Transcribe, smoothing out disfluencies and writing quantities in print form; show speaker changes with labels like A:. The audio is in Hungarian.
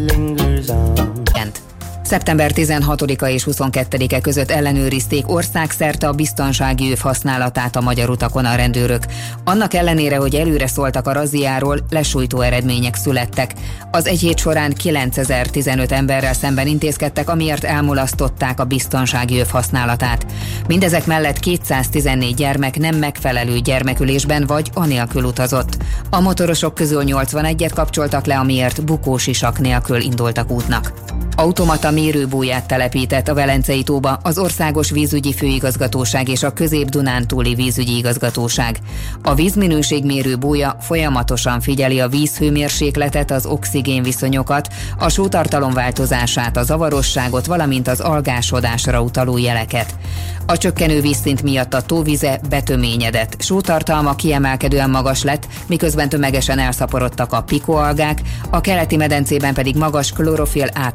A: Szeptember 16-a és 22-e között ellenőrizték országszerte a biztonsági öv használatát a magyar utakon a rendőrök. Annak ellenére, hogy előre szóltak a razziáról, lesújtó eredmények születtek. Az egy hét során 9015 emberrel szemben intézkedtek, amiért elmulasztották a biztonsági öv használatát. Mindezek mellett 214 gyermek nem megfelelő gyermekülésben vagy anélkül utazott. A motorosok közül 81-et kapcsoltak le, amiért bukósisak nélkül indultak útnak. Automata mérőbóját telepített a Velencei tóba az Országos Vízügyi Főigazgatóság és a Közép-Dunántúli Vízügyi Igazgatóság. A vízminőségmérő bója folyamatosan figyeli a vízhőmérsékletet, az oxigénviszonyokat, a sótartalom változását, a zavarosságot, valamint az algásodásra utaló jeleket. A csökkenő vízszint miatt a tóvize betöményedett, sótartalma kiemelkedően magas lett, miközben tömegesen elszaporodtak a pikóalgák, a keleti medencében pedig magas klorofil